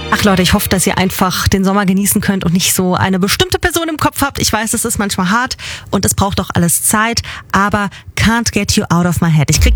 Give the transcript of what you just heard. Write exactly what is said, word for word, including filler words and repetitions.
Ach Leute, ich hoffe, dass ihr einfach den Sommer genießen könnt und nicht so eine bestimmte Person im Kopf habt. Ich weiß, es ist manchmal hart und es braucht auch alles Zeit, aber Can't Get You Out of My Head. Ich krieg